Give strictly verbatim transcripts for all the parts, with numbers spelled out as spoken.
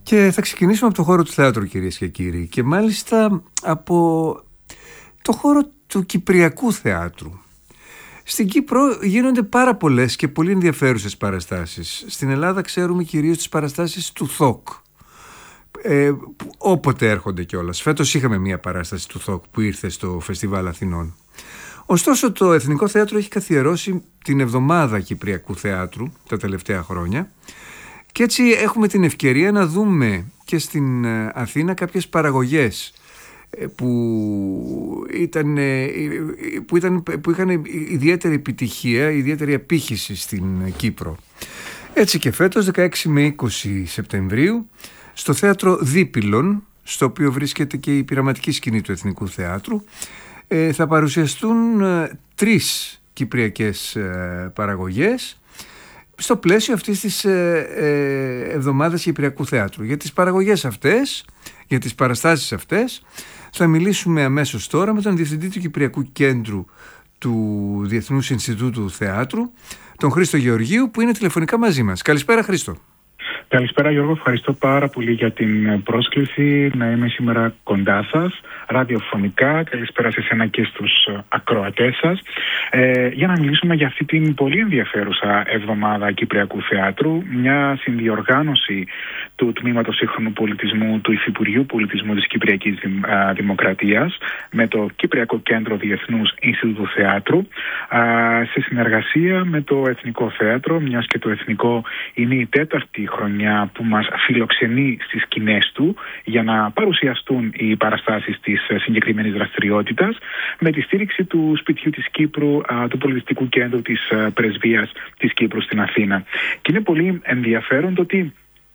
Και θα ξεκινήσουμε από το χώρο του θεάτρου, κυρίες και κύριοι, και μάλιστα από το χώρο του κυπριακού θεάτρου. Στην Κύπρο γίνονται πάρα πολλές και πολύ ενδιαφέρουσες παραστάσεις. Στην Ελλάδα ξέρουμε κυρίως τις παραστάσεις του Θοκ, ε, που όποτε έρχονται κιόλας. Φέτος είχαμε μια παράσταση του Θοκ που ήρθε στο Φεστιβάλ Αθηνών. Ωστόσο το Εθνικό Θέατρο έχει καθιερώσει την Εβδομάδα Κυπριακού Θεάτρου τα τελευταία χρόνια και έτσι έχουμε την ευκαιρία να δούμε και στην Αθήνα κάποιες παραγωγές που, ήταν, που, ήταν, που είχαν ιδιαίτερη επιτυχία, ιδιαίτερη απήχηση στην Κύπρο. Έτσι και φέτος δεκαέξι με είκοσι Σεπτεμβρίου στο Θέατρο Δίπυλων, στο οποίο βρίσκεται και η πειραματική σκηνή του Εθνικού Θεάτρου, θα παρουσιαστούν τρεις κυπριακές παραγωγές στο πλαίσιο αυτής της Εβδομάδας Κυπριακού Θεάτρου. Για τις παραγωγές αυτές, για τις παραστάσεις αυτές, θα μιλήσουμε αμέσως τώρα με τον Διευθυντή του Κυπριακού Κέντρου του Διεθνούς Ινστιτούτου Θεάτρου, τον Χρήστο Γεωργίου, που είναι τηλεφωνικά μαζί μας. Καλησπέρα, Χρήστο. Καλησπέρα, Γιώργο. Ευχαριστώ πάρα πολύ για την πρόσκληση να είμαι σήμερα κοντά σας, ραδιοφωνικά. Καλησπέρα σε εσένα και στους ακροατές σας, ε, για να μιλήσουμε για αυτή την πολύ ενδιαφέρουσα Εβδομάδα Κυπριακού Θεάτρου, μια συνδιοργάνωση του Τμήματος Σύγχρονου Πολιτισμού του Υφυπουργείου Πολιτισμού της Κυπριακής Δημοκρατίας με το Κυπριακό Κέντρο Διεθνούς Ινστιτούτου Θεάτρου, σε συνεργασία με το Εθνικό Θέατρο, μιας και το Εθνικό είναι η τέταρτη χρονιά που μας φιλοξενεί στις σκηνές του για να παρουσιαστούν οι παραστάσεις της συγκεκριμένης δραστηριότητας, με τη στήριξη του Σπιτιού της Κύπρου, του Πολιτιστικού Κέντρου της Πρεσβείας της Κύπρου στην Αθήνα. Και είναι πολύ ενδιαφέρον το ότι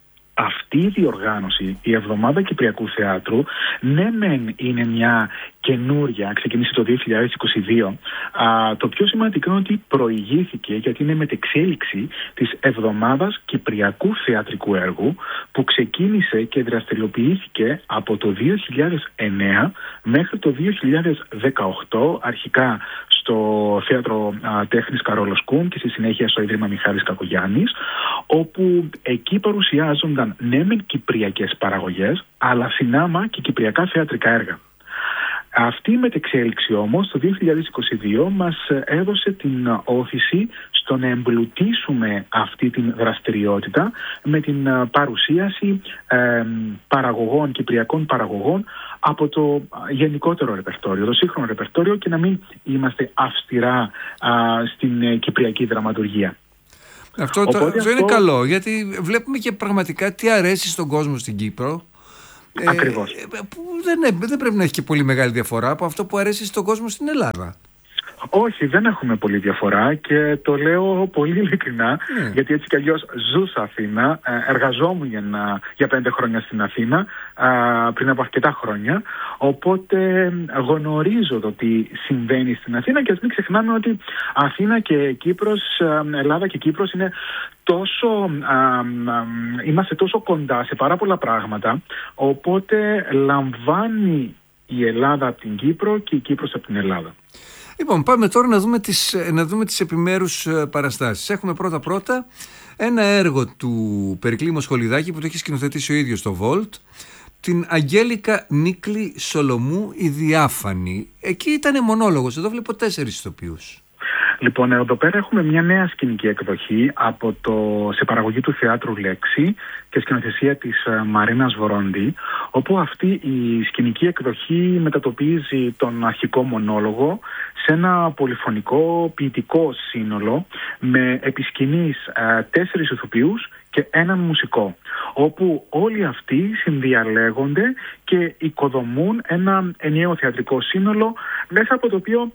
αυτή η διοργάνωση, η Εβδομάδα Κυπριακού Θεάτρου, ναι μεν είναι μια καινούρια, ξεκίνησε το δύο χιλιάδες είκοσι δύο. Α, το πιο σημαντικό είναι ότι προηγήθηκε, γιατί είναι μετεξέλιξη της Εβδομάδας Κυπριακού Θεατρικού Έργου, που ξεκίνησε και δραστηριοποιήθηκε από το δύο χιλιάδες εννέα μέχρι το δύο χιλιάδες δεκαοκτώ, αρχικά στο Θέατρο α, Τέχνης Καρόλος Κούν και στη συνέχεια στο Ίδρυμα Μιχάλης Κακογιάννης, όπου εκεί παρουσιάζονταν ναι μεν κυπριακές παραγωγές, αλλά συνάμα και κυπριακά θεατρικά έργα. Αυτή η μετεξέλιξη όμως το δύο χιλιάδες είκοσι δύο μας έδωσε την όθηση στο να εμπλουτίσουμε αυτή την δραστηριότητα με την παρουσίαση ε, παραγωγών, κυπριακών παραγωγών από το γενικότερο ρεπερτόριο, το σύγχρονο ρεπερτόριο, και να μην είμαστε αυστηρά α, στην κυπριακή δραματουργία. Αυτό, το, αυτό, αυτό είναι καλό, γιατί βλέπουμε και πραγματικά τι αρέσει στον κόσμο στην Κύπρο. Ακριβώς. Ε, που δεν, δεν πρέπει να έχει και πολύ μεγάλη διαφορά από αυτό που αρέσει στον κόσμο στην Ελλάδα. Όχι, δεν έχουμε πολύ διαφορά και το λέω πολύ ειλικρινά, mm. γιατί έτσι κι αλλιώς ζούσα Αθήνα, εργαζόμουν για, να, για πέντε χρόνια στην Αθήνα, πριν από αρκετά χρόνια, οπότε γνωρίζω το τι συμβαίνει στην Αθήνα και ας μην ξεχνάμε ότι Αθήνα και Κύπρος, Ελλάδα και Κύπρος είναι τόσο, α, α, είμαστε τόσο κοντά σε πάρα πολλά πράγματα, οπότε λαμβάνει η Ελλάδα από την Κύπρο και η Κύπρος από την Ελλάδα. Λοιπόν, πάμε τώρα να δούμε τις, να δούμε τις επιμέρους παραστάσεις. Έχουμε πρώτα-πρώτα ένα έργο του Περικλή Μοσχολιδάκη που το έχει σκηνοθετήσει ο ίδιος στο Βολτ, την Αγγέλικα Νίκλη Σολομού η Διάφανη. Εκεί ήταν μονόλογος, εδώ βλέπω τέσσερις ηθοποιούς. Λοιπόν, εδώ πέρα έχουμε μια νέα σκηνική εκδοχή από το, σε παραγωγή του Θεάτρου Λέξη και σκηνοθεσία της Μαρίνας Βρόντι, όπου αυτή η σκηνική εκδοχή μετατοπίζει τον αρχικό μονόλογο σε ένα πολυφωνικό ποιητικό σύνολο με επισκηνής ε, τέσσερις ηθοποιούς και έναν μουσικό, όπου όλοι αυτοί συνδιαλέγονται και οικοδομούν ένα ενιαίο θεατρικό σύνολο, μέσα από το οποίο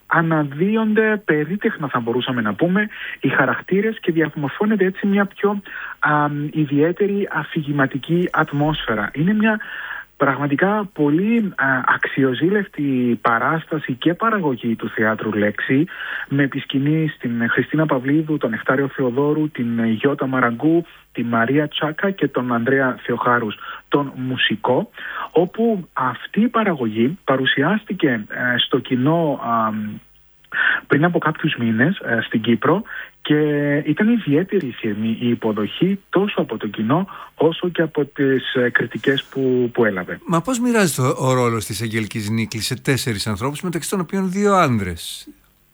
αναδύονται περίτεχνα, θα μπορούσαμε να πούμε, οι χαρακτήρες και διαμορφώνεται έτσι μια πιο α, ιδιαίτερη αφηγηματική ατμόσφαιρα. Είναι μια πραγματικά πολύ α, αξιοζήλευτη παράσταση και παραγωγή του Θεάτρου Λέξη, με επισκηνή στην Χριστίνα Παυλίδου, τον Νεκτάριο Θεοδόρου, την Γιώτα Μαραγκού, τη Μαρία Τσάκα και τον Ανδρέα Θεοχάρους, τον μουσικό, όπου αυτή η παραγωγή παρουσιάστηκε ε, στο κοινό ε, πριν από κάποιους μήνες ε, στην Κύπρο και ήταν ιδιαίτερη η υποδοχή τόσο από το κοινό όσο και από τις κριτικές που, που έλαβε. Μα πώς μοιράζεται ο, ο ρόλος της Αγγελικής Νίκλης σε τέσσερις ανθρώπους, μεταξύ των οποίων δύο άνδρες?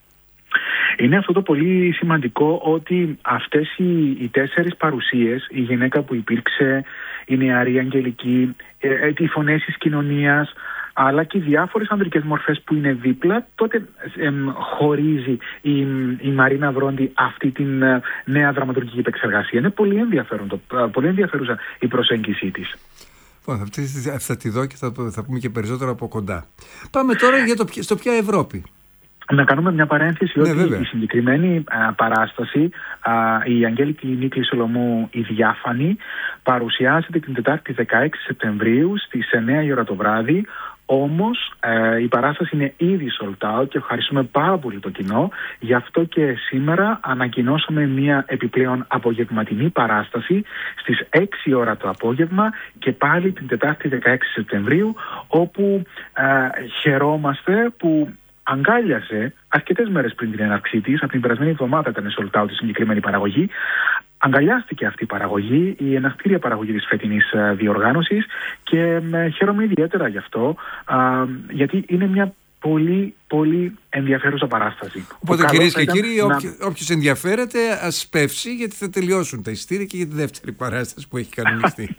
Είναι αυτό το πολύ σημαντικό, ότι αυτές οι, οι τέσσερις παρουσίες, η γυναίκα που υπήρξε, η νεαρή Αγγελική, ε, οι φωνές της κοινωνίας, αλλά και οι διάφορες ανδρικές μορφές που είναι δίπλα, τότε ε, χωρίζει η, η Μαρίνα Βρόντι αυτή την ε, νέα δραματουργική επεξεργασία. Είναι πολύ, ενδιαφέρον, το, πολύ ενδιαφέρουσα η προσέγγιση της. Θα, θα τη δω και θα, θα πούμε και περισσότερο από κοντά. Πάμε τώρα για το, στο ποια Ευρώπη. Να κάνουμε μια παρένθεση, ναι, ότι βέβαια. Η συγκεκριμένη α, παράσταση, α, η Αγγέλικη Νίκλη Σολομού η Διάφανη, παρουσιάζεται την Τετάρτη δεκαέξι Σεπτεμβρίου στις εννιά η ώρα το βράδυ. Όμως ε, η παράσταση είναι ήδη sold out και ευχαριστούμε πάρα πολύ το κοινό. Γι' αυτό και σήμερα ανακοινώσαμε μια επιπλέον απογευματινή παράσταση στις έξι η ώρα το απόγευμα και πάλι την Τετάρτη δεκαέξι Σεπτεμβρίου, όπου ε, χαιρόμαστε που αγκάλιασε αρκετές μέρες πριν την έναρξή της, από την περασμένη εβδομάδα ήταν sold out η συγκεκριμένη παραγωγή. Αγκαλιάστηκε αυτή η παραγωγή, η ενακτήρια παραγωγή της φετινής διοργάνωσης, και με χαίρομαι ιδιαίτερα γι' αυτό, α, γιατί είναι μια πολύ πολύ ενδιαφέρουσα παράσταση. Οπότε κυρίες και κύριοι, να... όποιος ενδιαφέρεται ας πεύσει, γιατί θα τελειώσουν τα ειστήρια και για τη δεύτερη παράσταση που έχει κανονιστεί.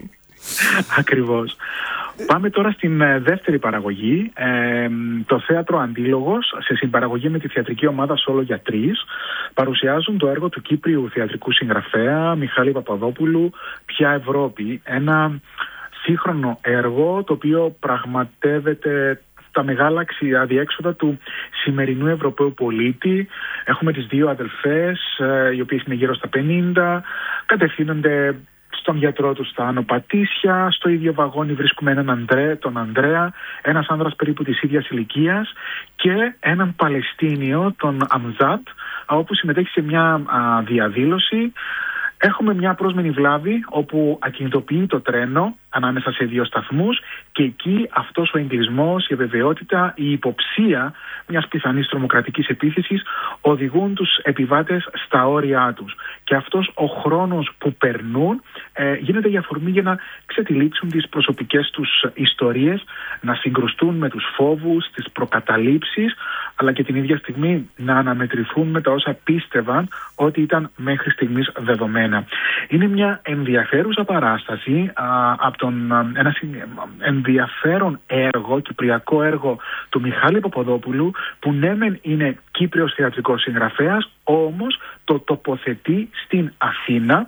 Ακριβώς. Πάμε τώρα στην ε, δεύτερη παραγωγή, ε, το Θέατρο Αντίλογος, σε συμπαραγωγή με τη θεατρική ομάδα Σόλο για Τρεις, παρουσιάζουν το έργο του Κύπριου θεατρικού συγγραφέα Μιχάλη Παπαδόπουλου, «Ποια Ευρώπη», ένα σύγχρονο έργο το οποίο πραγματεύεται τα μεγάλα αδιέξοδα του σημερινού Ευρωπαίου πολίτη. Έχουμε τις δύο αδελφές, ε, οι οποίες είναι γύρω στα πενήντα, κατευθύνονται στον γιατρό του στα Άνω Πατήσια. Στο ίδιο βαγόνι βρίσκουμε έναν Ανδρέ, τον Ανδρέα, ένας άνδρας περίπου της ίδιας ηλικίας, και έναν Παλαιστίνιο, τον Αμζάτ, όπου συμμετέχει σε μια α, διαδήλωση. Έχουμε μια πρόσμενη βλάβη όπου ακινητοποιεί το τρένο ανάμεσα σε δύο σταθμούς, και εκεί αυτός ο εγκλισμός, η αβεβαιότητα, η υποψία μιας πιθανής τρομοκρατικής επίθεσης οδηγούν τους επιβάτες στα όρια τους. Και αυτός ο χρόνος που περνούν ε, γίνεται για αφορμή για να ξετυλίξουν τις προσωπικές τους ιστορίες, να συγκρουστούν με τους φόβους, τις προκαταλήψεις, αλλά και την ίδια στιγμή να αναμετρηθούν με τα όσα πίστευαν ότι ήταν μέχρι στιγμής δεδομένα. Είναι μια ενδιαφέρουσα παράσταση α, από τον, α, ένα ενδιαφέρον έργο, κυπριακό έργο του Μιχάλη Παπαδόπουλου, που ναι μεν είναι Κύπριος θεατρικός συγγραφέας, όμως το τοποθετεί στην Αθήνα.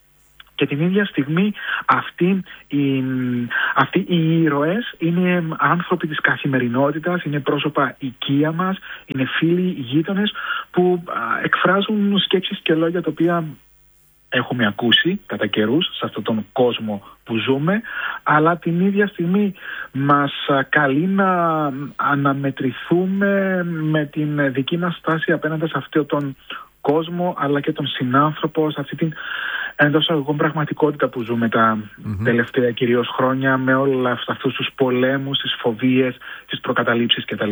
Και την ίδια στιγμή αυτοί οι, αυτοί οι ήρωες είναι άνθρωποι της καθημερινότητας, είναι πρόσωπα οικία μας, είναι φίλοι, γείτονες που α, εκφράζουν σκέψεις και λόγια τα οποία έχουμε ακούσει κατά καιρούς σε αυτόν τον κόσμο που ζούμε, αλλά την ίδια στιγμή μας καλεί να αναμετρηθούμε με την δική μας στάση απέναντι σε αυτόν τον κόσμο, αλλά και τον συνάνθρωπο, σε αυτή την εντός αγωγών πραγματικότητα που ζούμε τα mm-hmm. τελευταία κυρίως χρόνια, με όλα αυτούς τους πολέμους, τις φοβίες, τις προκαταλήψεις κτλ.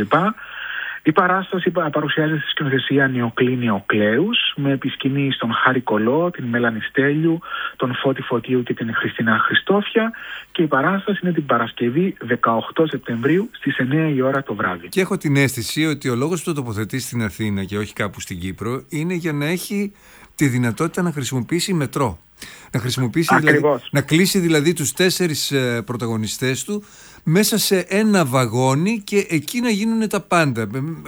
Η παράσταση παρουσιάζεται στη σκηνοθεσία Νεοκλή Νεοκλέους, με επισκηνή στον Χάρη Κολό, την Μέλανη Στέλιου, τον Φώτη Φωτίου και την Χριστίνα Χριστόφια, και η παράσταση είναι την Παρασκευή δεκαοκτώ Σεπτεμβρίου στις εννιά η ώρα το βράδυ. Και έχω την αίσθηση ότι ο λόγος που το τοποθετεί στην Αθήνα και όχι κάπου στην Κύπρο είναι για να έχει τη δυνατότητα να χρησιμοποιήσει μετρό. Να χρησιμοποιήσει δηλαδή, να κλείσει δηλαδή τους τέσσερις ε, πρωταγωνιστές του μέσα σε ένα βαγόνι και εκεί να γίνουν τα πάντα.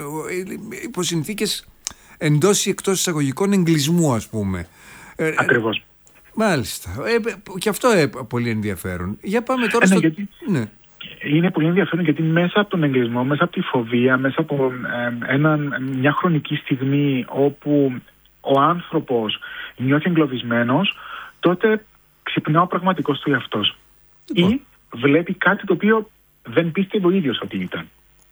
Υπό συνθήκες εντός ή εκτός εισαγωγικών εγκλισμού, ας πούμε. Ακριβώς. Μάλιστα. Ε, και αυτό ε, πολύ ενδιαφέρον. Για πάμε τώρα ε, στο... Ναι, γιατί... ναι. Είναι πολύ ενδιαφέρον γιατί μέσα από τον εγκλισμό, μέσα από τη φοβία, μέσα από ε, ένα, μια χρονική στιγμή όπου ο άνθρωπος νιώθει εγκλωβισμένος, τότε ξυπνά ο πραγματικός του εαυτός. Λοιπόν. Ή βλέπει κάτι το οποίο δεν πίστευε ο ίδιος ότι ήταν.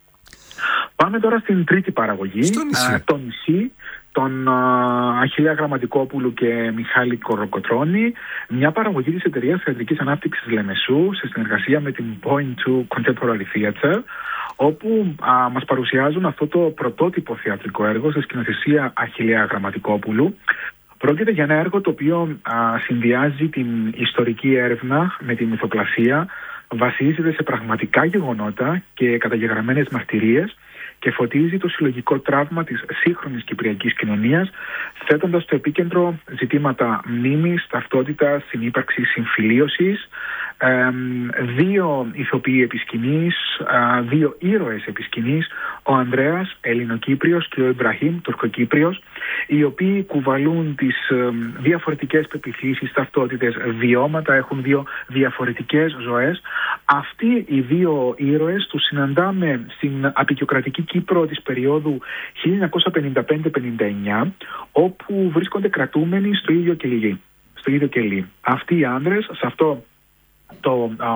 Πάμε τώρα στην τρίτη παραγωγή, νησί. Α, το νησί, τον α, Αχιλλέα Γραμματικόπουλου και Μιχάλη Κοροκοτρώνη, μια παραγωγή της εταιρείας θεατρικής ανάπτυξης Λεμεσού σε συνεργασία με την Point two Contemporary Theatre, όπου α, μας παρουσιάζουν αυτό το πρωτότυπο θεατρικό έργο σε σκηνοθεσία Αχιλλέα Γραμματικόπουλου, Πρόκειται για ένα έργο το οποίο α, συνδυάζει την ιστορική έρευνα με τη μυθοπλασία, βασίζεται σε πραγματικά γεγονότα και καταγεγραμμένες μαρτυρίες και φωτίζει το συλλογικό τραύμα της σύγχρονης κυπριακής κοινωνίας, θέτοντας στο επίκεντρο ζητήματα μνήμης, ταυτότητας, συνύπαρξης, συμφιλίωσης, ε, δύο ηθοποιοί επί σκηνής, ε, δύο ήρωες επί σκηνής, ο Ανδρέας, Ελληνοκύπριος, και ο Ιμπραχήμ, Τουρκοκύπριος, οι οποίοι κουβαλούν τις ε, διαφορετικές πεποιθήσεις, ταυτότητες, βιώματα, έχουν δύο διαφορετικές ζωές. Αυτοί οι δύο ήρωες τους συναντάμε στην απεικιοκρατική Κύπρο της περίοδου χίλια εννιακόσια πενήντα πέντε πενήντα εννιά, όπου βρίσκονται κρατούμενοι στο ίδιο κελί. Στο ίδιο κελί. Αυτοί οι άνδρες, σε αυτό το, α,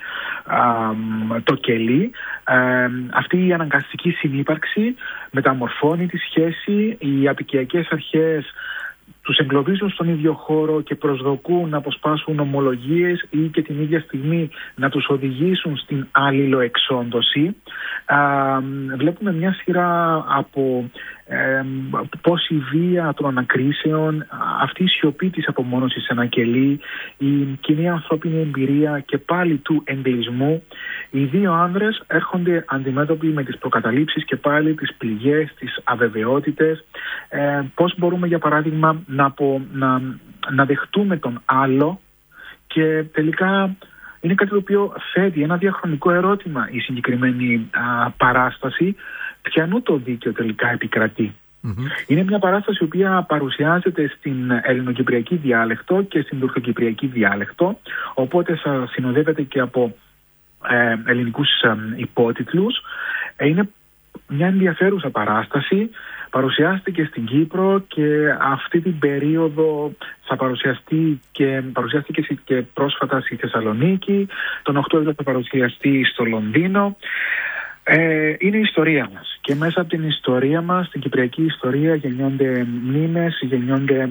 α, το κελί, α, αυτή η αναγκαστική συνύπαρξη μεταμορφώνει τη σχέση, οι απικιακές αρχές τους εγκλωβίζουν στον ίδιο χώρο και προσδοκούν να αποσπάσουν ομολογίες ή και την ίδια στιγμή να τους οδηγήσουν στην αλληλοεξόντωση. Α, βλέπουμε μια σειρά από ε, πόση βία των ανακρίσεων, αυτή η σιωπή της απομόνωσης σε ένα κελί, η κοινή ανθρώπινη εμπειρία και πάλι του εγκλισμού. Οι δύο άνδρες έρχονται αντιμέτωποι με τις προκαταλήψεις και πάλι τις πληγές, τις αβεβαιότητες. Ε, πώς μπορούμε για παράδειγμα να, απο, να, να δεχτούμε τον άλλο, και τελικά είναι κάτι το οποίο θέτει ένα διαχρονικό ερώτημα η συγκεκριμένη α, παράσταση, ποιανού το δίκαιο τελικά επικρατεί. Mm-hmm. Είναι μια παράσταση η οποία παρουσιάζεται στην ελληνοκυπριακή διάλεκτο και στην τουρκοκυπριακή διάλεκτο, οπότε θα συνοδεύεται και από ε, ελληνικούς ε, υπότιτλους. Ε, είναι μια ενδιαφέρουσα παράσταση, παρουσιάστηκε στην Κύπρο και αυτή την περίοδο θα παρουσιαστεί και παρουσιάστηκε και πρόσφατα στη Θεσσαλονίκη, τον Οκτώβριο θα παρουσιαστεί στο Λονδίνο. Ε, είναι η ιστορία μας και μέσα από την ιστορία μας, την κυπριακή ιστορία, γεννιόνται μνήμες, γεννιόνται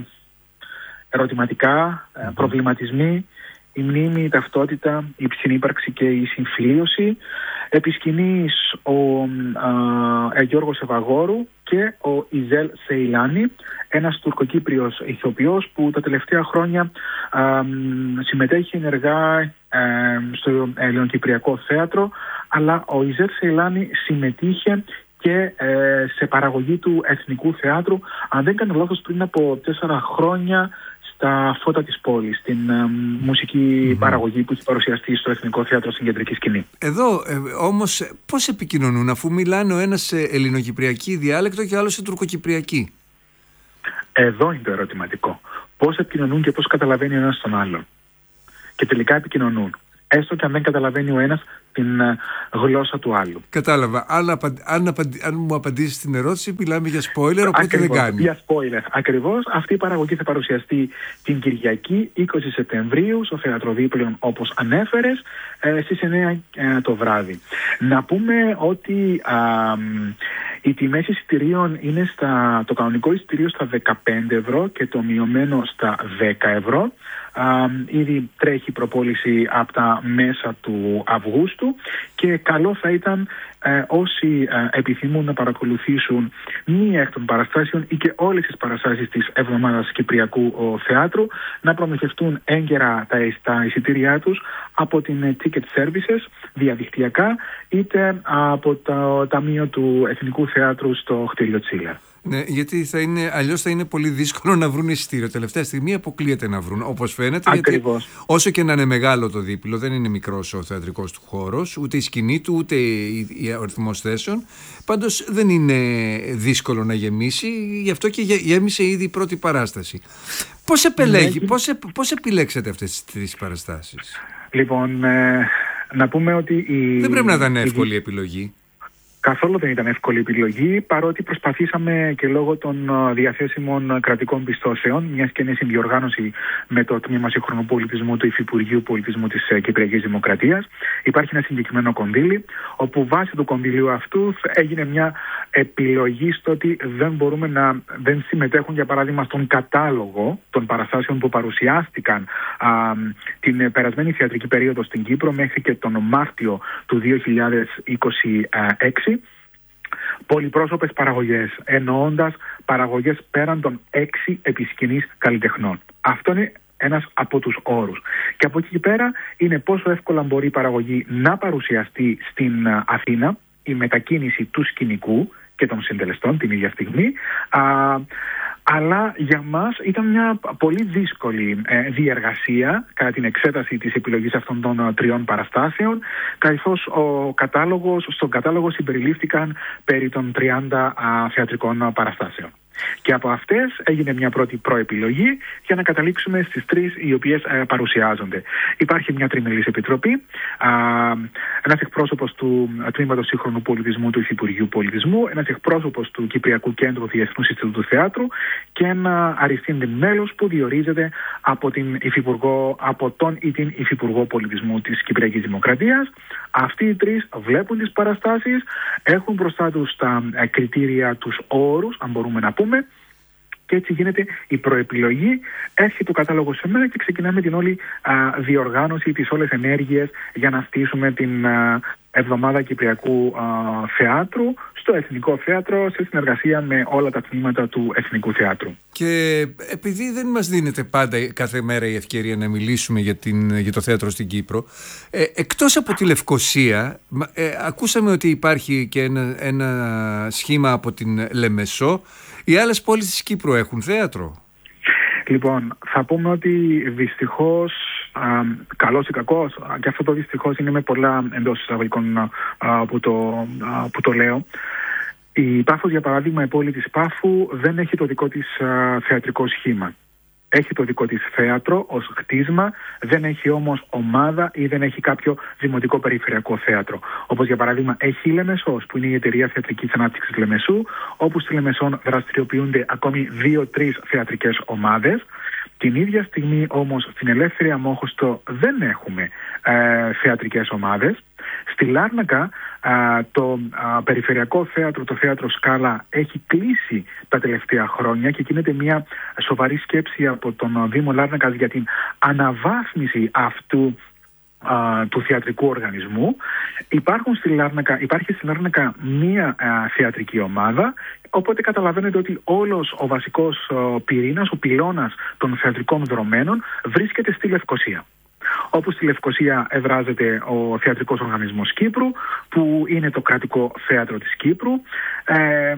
ερωτηματικά, mm-hmm. προβληματισμοί, η μνήμη, η ταυτότητα, η συνύπαρξη και η συμφιλίωση. Επί σκηνής ο α, ε, Γιώργος Ευαγόρου και ο Ιζέλ Σεϊλάνη, ένας τουρκοκύπριος ηθοποιός που τα τελευταία χρόνια α, συμμετέχει ενεργά ε, στο ελληνοκυπριακό θέατρο, αλλά ο Ιζέλ Σεϊλάνη συμμετείχε και ε, σε παραγωγή του Εθνικού Θεάτρου, αν δεν κάνω λάθος, πριν από τέσσερα χρόνια στα Φώτα της Πόλης, την ε, μουσική mm-hmm. παραγωγή που έχει παρουσιαστεί στο Εθνικό Θέατρο στην κεντρική σκηνή. Εδώ ε, όμως πώς επικοινωνούν, αφού μιλάνε ο ένας σε ελληνοκυπριακή διάλεκτο και ο άλλος σε τουρκοκυπριακή? Εδώ είναι το ερωτηματικό. Πώς επικοινωνούν και πώς καταλαβαίνει ο ένας τον άλλον. Και τελικά επικοινωνούν, έστω και αν δεν καταλαβαίνει ο ένας την γλώσσα του άλλου. Κατάλαβα. Αν, απαν, αν, απαν, αν μου απαντήσεις την ερώτηση, μιλάμε για spoiler, οπότε ακριβώς, δεν κάνει. Για spoiler. Ακριβώς. Αυτή η παραγωγή θα παρουσιαστεί την Κυριακή είκοσι Σεπτεμβρίου στο Θέατρο Δίπλων, όπως ανέφερες, στις εννιά το βράδυ. Να πούμε ότι α, οι τιμές εισιτηρίων είναι στα, το κανονικό εισιτήριο στα δεκαπέντε ευρώ και το μειωμένο στα δέκα ευρώ. Uh, ήδη τρέχει η προπόληση από τα μέσα του Αυγούστου και καλό θα ήταν uh, όσοι uh, επιθυμούν να παρακολουθήσουν μία εκ των παραστάσεων ή και όλες τις παραστάσεις της εβδομάδας Κυπριακού ο, Θεάτρου να προμηθευτούν έγκαιρα τα, τα εισιτήριά τους από την Ticket Services διαδικτυακά, είτε από το Ταμείο του Εθνικού Θεάτρου στο Χτίριο Τσίλερ. Ναι, γιατί θα είναι, αλλιώς θα είναι πολύ δύσκολο να βρουν εισιτήριο. Τελευταία στιγμή αποκλείεται να βρουν, όπως φαίνεται. Ακριβώς. Γιατί όσο και να είναι μεγάλο το δίπλο, δεν είναι μικρός ο θεατρικός του χώρος, ούτε η σκηνή του, ούτε ο αριθμός θέσεων. Πάντως δεν είναι δύσκολο να γεμίσει, γι' αυτό και γέμισε ήδη η πρώτη παράσταση. Πώς επιλέγει, ναι, πώς, πώς επιλέξετε αυτές τις τρεις παραστάσεις? Λοιπόν, ε, να πούμε ότι η, δεν πρέπει να ήταν εύκολη η επιλογή. Καθόλου δεν ήταν εύκολη επιλογή, παρότι προσπαθήσαμε και λόγω των διαθέσιμων κρατικών πιστώσεων, μιας και είναι συνδιοργάνωση με το Τμήμα Σύγχρονου Πολιτισμού του Υφυπουργείου Πολιτισμού της Κυπριακής Δημοκρατίας. Υπάρχει ένα συγκεκριμένο κονδύλι, όπου βάσει του κονδύλιου αυτού έγινε μια επιλογή στο ότι δεν μπορούμε να δεν συμμετέχουν, για παράδειγμα, στον κατάλογο των παραστάσεων που παρουσιάστηκαν α, την περασμένη θεατρική περίοδο στην Κύπρο μέχρι και τον Μάρτιο του δύο χιλιάδες είκοσι έξι. πολυπρόσωπες παραγωγές, εννοώντας παραγωγές πέραν των έξι επισκηνής καλλιτεχνών. Αυτό είναι ένας από τους όρους. Και από εκεί και πέρα είναι πόσο εύκολα μπορεί η παραγωγή να παρουσιαστεί στην Αθήνα, η μετακίνηση του σκηνικού και των συντελεστών την ίδια στιγμή. Α, αλλά για μας ήταν μια πολύ δύσκολη ε, διεργασία κατά την εξέταση της επιλογής αυτών των ε, τριών παραστάσεων, καθώς ο κατάλογος, στον κατάλογο συμπεριλήφθηκαν περί των τριάντα α, θεατρικών παραστάσεων. Και από αυτές έγινε μια πρώτη προεπιλογή για να καταλήξουμε στις τρεις οι οποίες ε, παρουσιάζονται. Υπάρχει μια τριμελής επιτροπή, α, ένας εκπρόσωπος του Τμήματος Σύγχρονου Πολιτισμού του Υφυπουργείου Πολιτισμού, ένας εκπρόσωπος του Κυπριακού Κέντρου Διεθνούς Ινστιτούτου Θεάτρου και ένα αριστείας μέλος που διορίζεται από, την Υφυπουργό, από τον ή την Υφυπουργό Πολιτισμού της Κυπριακής Δημοκρατίας. Αυτοί οι τρεις βλέπουν τις παραστάσεις, έχουν μπροστά τους τα ε, κριτήρια, τους όρους, αν μπορούμε να πούμε, και έτσι γίνεται η προεπιλογή, έρχεται το κατάλογο σε μένα και ξεκινάμε την όλη α, διοργάνωση, τις όλες ενέργειες για να στήσουμε την α, εβδομάδα Κυπριακού α, Θεάτρου στο Εθνικό Θέατρο σε συνεργασία με όλα τα τμήματα του Εθνικού Θεάτρου. Και επειδή δεν μας δίνεται πάντα κάθε μέρα η ευκαιρία να μιλήσουμε για, την, για το θέατρο στην Κύπρο, ε, εκτός από τη Λευκοσία, ε, ακούσαμε ότι υπάρχει και ένα, ένα σχήμα από την Λεμεσό. Οι άλλες πόλεις της Κύπρου έχουν θέατρο? Λοιπόν, θα πούμε ότι δυστυχώς, α, καλός ή κακός, και αυτό το δυστυχώς είναι με πολλά εντός εισαγωγικών που, το, α, που το λέω. Η Πάφος, για παράδειγμα, η πόλη της Πάφου δεν έχει το δικό της α, θεατρικό σχήμα. Έχει το δικό της θέατρο ως κτίσμα, δεν έχει όμως ομάδα ή δεν έχει κάποιο δημοτικό περιφερειακό θέατρο. Όπως για παράδειγμα έχει η Λεμεσός, που είναι η Εταιρεία Θεατρικής Ανάπτυξης Λεμεσού, όπου στη Λεμεσόν δραστηριοποιούνται ακόμη δύο-τρεις θεατρικές ομάδες. Την ίδια στιγμή όμως στην Ελεύθερη Αμόχωστο δεν έχουμε ε, θεατρικές ομάδες. Στη Λάρνακα α, το α, περιφερειακό θέατρο, το θέατρο Σκάλα, έχει κλείσει τα τελευταία χρόνια και γίνεται μια σοβαρή σκέψη από τον Δήμο Λάρνακας για την αναβάθμιση αυτού α, του θεατρικού οργανισμού. Υπάρχουν στη Λάρνακα, υπάρχει στη Λάρνακα μια α, θεατρική ομάδα, οπότε καταλαβαίνετε ότι όλος ο βασικός ο πυρήνας, ο πυλώνας των θεατρικών δρομένων βρίσκεται στη Λευκοσία. Όπου στη Λευκοσία εδράζεται ο Θεατρικός Οργανισμός Κύπρου, που είναι το κρατικό θέατρο της Κύπρου. Ε,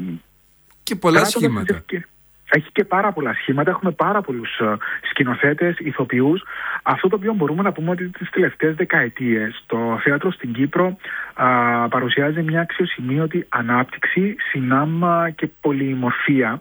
και πολλά σχήματα. Έχει και πάρα πολλά σχήματα, έχουμε πάρα πολλούς uh, σκηνοθέτες, ηθοποιούς. Αυτό το οποίο μπορούμε να πούμε ότι τις τελευταίες δεκαετίες το θέατρο στην Κύπρο uh, παρουσιάζει μια αξιοσημείωτη ανάπτυξη, συνάμα και πολυμορφία,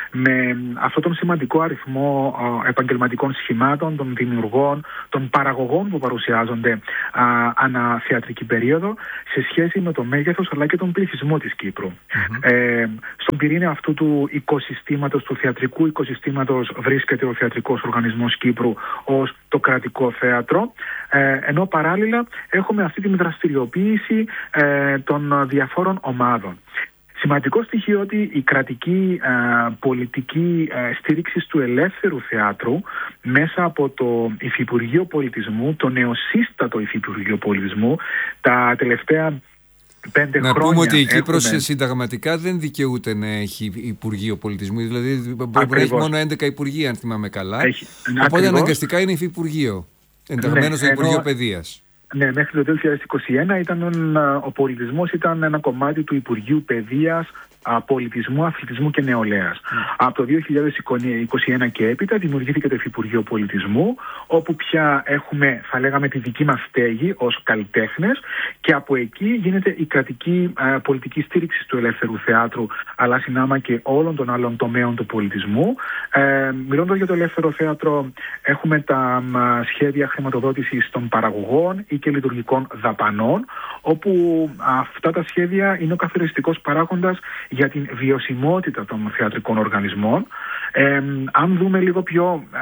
με αυτόν τον σημαντικό αριθμό uh, επαγγελματικών σχημάτων, των δημιουργών, των παραγωγών που παρουσιάζονται uh, ανά θεατρική περίοδο, σε σχέση με το μέγεθος αλλά και τον πληθυσμό της Κύπρου. Mm-hmm. Ε, στον πυρήνα αυτού του οικοσυστήματος, του θεατρικού οικοσυστήματος, βρίσκεται ο Θεατρικός Οργανισμός Κύπρου ως το κρατικό θέατρο, ε, ενώ παράλληλα έχουμε αυτή την δραστηριοποίηση ε, των διαφόρων ομάδων. Σημαντικό στοιχείο ότι η κρατική ε, πολιτική ε, στήριξη του ελεύθερου θεάτρου μέσα από το Υφυπουργείο Πολιτισμού, το νεοσύστατο Υφυπουργείο Πολιτισμού, τα τελευταία πέντε να χρόνια. πούμε ότι η Κύπρος έχουμε... συνταγματικά δεν δικαιούται να έχει Υπουργείο Πολιτισμού, δηλαδή μπορεί να έχει μόνο έντεκα υπουργεία, αν θυμάμαι καλά. Έχει... Οπότε ακριβώς. Αναγκαστικά είναι Υφυπουργείο, ενταγμένο ναι, στο Υπουργείο ενώ... Παιδείας. Ναι, μέχρι το δύο χιλιάδες είκοσι ένα ήταν, ο πολιτισμός ήταν ένα κομμάτι του Υπουργείου Παιδείας, Πολιτισμού, Αθλητισμού και Νεολαίας. Mm. Από το δύο χιλιάδες είκοσι ένα και έπειτα δημιουργήθηκε το Υφυπουργείο Πολιτισμού, όπου πια έχουμε, θα λέγαμε, τη δική μας στέγη ως καλλιτέχνες, και από εκεί γίνεται η κρατική α, πολιτική στήριξη του ελεύθερου θεάτρου, αλλά συνάμα και όλων των άλλων τομέων του πολιτισμού. Ε, μιλώντας για το ελεύθερο θέατρο, έχουμε τα α, σχέδια χρηματοδότησης των παραγωγών ή και λειτουργικών δαπανών, όπου αυτά τα σχέδια είναι ο καθοριστικός παράγοντας για την βιωσιμότητα των θεατρικών οργανισμών. Ε, αν δούμε λίγο πιο ε,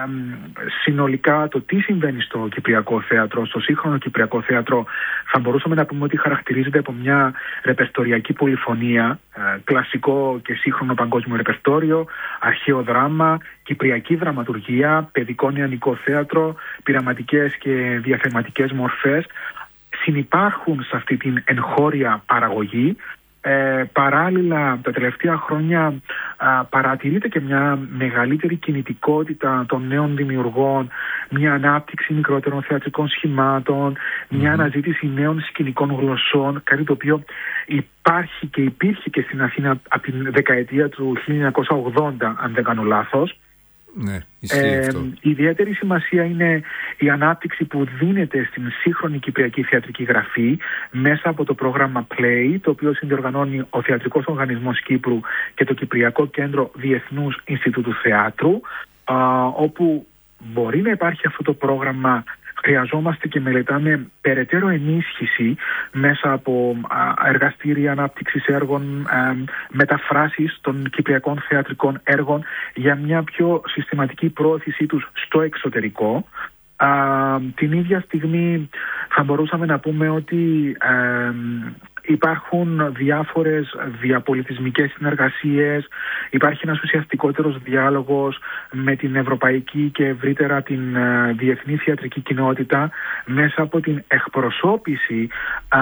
συνολικά το τι συμβαίνει στο Κυπριακό Θέατρο, στο σύγχρονο Κυπριακό Θέατρο, θα μπορούσαμε να πούμε ότι χαρακτηρίζεται από μια ρεπερτοριακή πολυφωνία, ε, κλασικό και σύγχρονο παγκόσμιο ρεπερτόριο, αρχαίο δράμα, κυπριακή δραματουργία, παιδικό νεανικό θέατρο, πειραματικές και διαθεματικές μορφές συνυπάρχουν σε αυτή την εγχώρια παραγωγή, Ε, παράλληλα, τα τελευταία χρόνια α, παρατηρείται και μια μεγαλύτερη κινητικότητα των νέων δημιουργών, μια ανάπτυξη μικρότερων θεατρικών σχημάτων, μια mm-hmm. αναζήτηση νέων σκηνικών γλωσσών, κάτι το οποίο υπάρχει και υπήρχε και στην Αθήνα από την δεκαετία του χίλια εννιακόσια ογδόντα, αν δεν κάνω λάθος. Ναι, ισχύει ε, αυτό. Η ιδιαίτερη σημασία είναι η ανάπτυξη που δίνεται στην σύγχρονη κυπριακή θεατρική γραφή μέσα από το πρόγραμμα Play, το οποίο συνδιοργανώνει ο Θεατρικός Οργανισμός Κύπρου και το Κυπριακό Κέντρο Διεθνούς Ινστιτούτου Θεάτρου, α, όπου μπορεί να υπάρχει αυτό το πρόγραμμα. Χρειαζόμαστε και μελετάμε περαιτέρω ενίσχυση μέσα από α, εργαστήρια ανάπτυξης έργων, α, μεταφράσεις των κυπριακών θεατρικών έργων για μια πιο συστηματική πρόωθησή τους στο εξωτερικό. Α, την ίδια στιγμή θα μπορούσαμε να πούμε ότι α, υπάρχουν διάφορες διαπολιτισμικές συνεργασίες, υπάρχει ένας ουσιαστικότερος διάλογος με την ευρωπαϊκή και ευρύτερα την α, διεθνή θεατρική κοινότητα μέσα από την εκπροσώπηση α,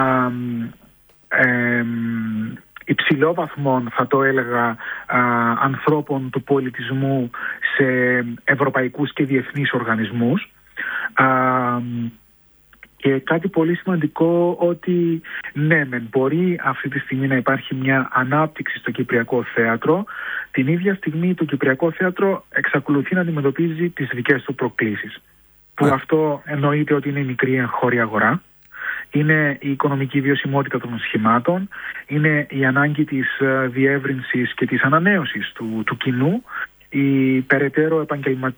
ε, υψηλόβαθμων, θα το έλεγα, α, ανθρώπων του πολιτισμού σε ευρωπαϊκούς και διεθνείς οργανισμούς. Α, και κάτι πολύ σημαντικό, ότι ναι, μεν μπορεί αυτή τη στιγμή να υπάρχει μια ανάπτυξη στο Κυπριακό θέατρο, την ίδια στιγμή το Κυπριακό θέατρο εξακολουθεί να αντιμετωπίζει τις δικές του προκλήσεις. Που yeah. αυτό εννοείται ότι είναι η μικρή εγχώρια αγορά, είναι η οικονομική βιωσιμότητα των σχημάτων, είναι η ανάγκη της διεύρυνσης και της ανανέωσης του, του κοινού, η περαιτέρω επαγγελμα...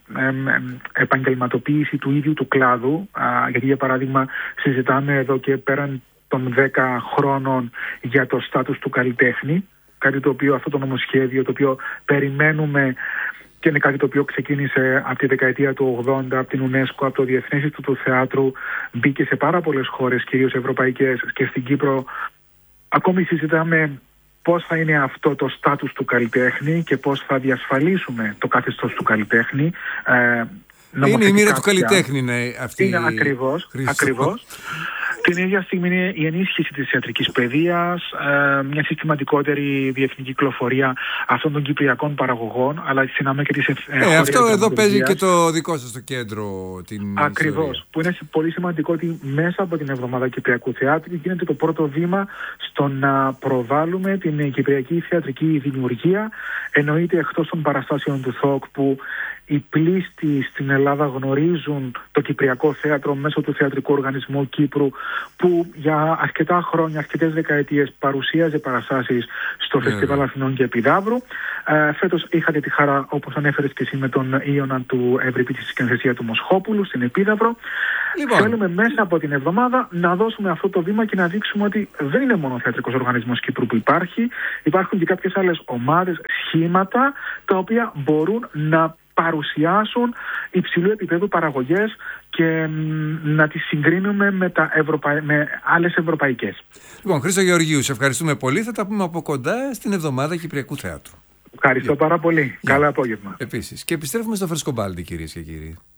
επαγγελματοποίηση του ίδιου του κλάδου, α, γιατί για παράδειγμα συζητάμε εδώ και πέραν των δέκα χρόνων για το στάτους του καλλιτέχνη, κάτι το οποίο αυτό το νομοσχέδιο το οποίο περιμένουμε και είναι κάτι το οποίο ξεκίνησε από τη δεκαετία του ογδόντα από την UNESCO, από το Διεθνές Ινστιτούτο Θεάτρου, μπήκε σε πάρα πολλές χώρες, κυρίως ευρωπαϊκές, και στην Κύπρο ακόμη συζητάμε πώς θα είναι αυτό το στάτους του καλλιτέχνη και πώς θα διασφαλίσουμε το καθεστώς του καλλιτέχνη. Ε, είναι η μοίρα του καλλιτέχνη, ναι, αυτή. Είναι ακριβώς, ακριβώς. Την ίδια στιγμή είναι η ενίσχυση της ιατρικής παιδείας, ε, μια συστηματικότερη διεθνή κυκλοφορία αυτών των κυπριακών παραγωγών, αλλά συνάμε και τις ευθύνες. Ε, αυτό εδώ παίζει και το δικό σας το κέντρο. Την ακριβώς, ιστορία. που είναι πολύ σημαντικό ότι μέσα από την Εβδομάδα Κυπριακού Θεάτρου γίνεται το πρώτο βήμα στο να προβάλλουμε την κυπριακή θεατρική δημιουργία, εννοείται εκτός των παραστάσεων του ΘΟΚ που οι πλήστοι στην Ελλάδα γνωρίζουν το Κυπριακό Θέατρο μέσω του Θεατρικού Οργανισμού Κύπρου, που για αρκετά χρόνια, αρκετές δεκαετίες παρουσίαζε παραστάσεις στο yeah. Φεστιβάλ Αθηνών και Επιδαύρου. Ε, φέτος είχατε τη χαρά, όπως ανέφερες και εσύ, με τον Ιωνα του Ευρυπίτη στη σκηνοθεσία του Μοσχόπουλου στην Επίδαυρο. Λοιπόν. Θέλουμε μέσα από την εβδομάδα να δώσουμε αυτό το βήμα και να δείξουμε ότι δεν είναι μόνο ο Θεατρικός Οργανισμός Κύπρου που υπάρχει, υπάρχουν και κάποιες άλλες ομάδες, σχήματα, τα οποία μπορούν να παρουσιάσουν υψηλού επίπεδου παραγωγές και μ, να τις συγκρίνουμε με, τα Ευρωπα... με άλλες ευρωπαϊκές. Λοιπόν, Χρήστο Γεωργίου, σε ευχαριστούμε πολύ. Θα τα πούμε από κοντά στην Εβδομάδα Κυπριακού Θεάτρου. Ευχαριστώ πάρα πολύ. Yeah. Καλό απόγευμα. Επίσης. Και επιστρέφουμε στο Φρεσκομπάλντι, κυρίες και κύριοι.